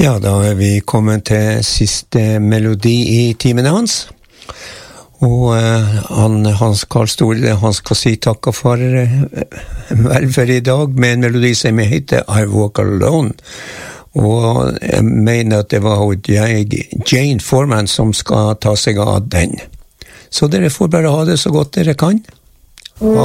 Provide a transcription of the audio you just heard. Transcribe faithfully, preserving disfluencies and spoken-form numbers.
Ja, da er vi kommet til siste melodi i timen hans. Og uh, han, Hans Karl Store, han skal si takk for uh, vel for i dag med en melodi som heter I Walk Alone. Og jeg mener at det var Jane Foreman som skal ta seg av den. Så dere får bare ha det så godt dere kan.